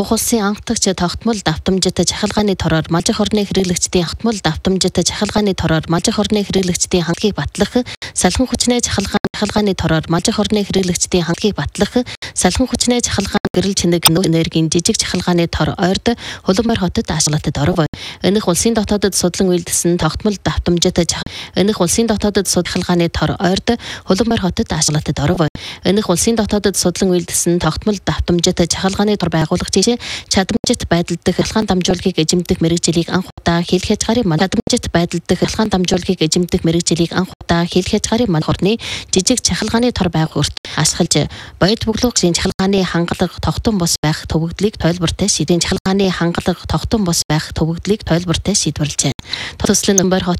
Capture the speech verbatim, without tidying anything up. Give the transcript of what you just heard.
Уг улсын анхдагч тогтмол давтамжтай чахалгааны тороор мажих орны хэрэглэгчдийн тогтмол давтамжтай чахалгааны тороор мажих орны хэрэглэгчдийн хангыг батлах, салхин хүчнээ чахалгаан чахалгааны тороор мажих орны хэрэглэгчдийн хангыг батлах, салхин хүчнээ чахалгаан гэрэл чинэг энергийн жижиг чахалгааны тор ойрд Хуланбар хотод ашиглалтад оров. Энэх улсын дотоодод судлан үйлдэлсэн тогтмол давтамжтай энэх улсын дотоодод судалгааны тор ойрд Хуланбар хотод ашиглалтад оров. Энэх улсын дотоодод судлан үйлдэлсэн тогтмол давтамжтай чахалгааны тор байгуулах жишээ чадамжит байдал дэх халгаан дамжуулгийг эзэмдэх мэрэгжлийг анх удаа хил хязгаарын чадамжит байдал дэх халгаан дамжуулгийг эзэмдэх мэрэгжлийг анх удаа хил хязгаарын мал хорны жижиг чахалгааны тор байгуулалт ашиглаж боёд бүглүүгийн чахалгааны хангалах тогтун бус байх төвөгдлийг тойлбортой шийдэн чахалгааны хангалах тогтун бус байх төвөгдлийг тойлбортой шийдвэрлэжээ. Төслөн Хуланбар хот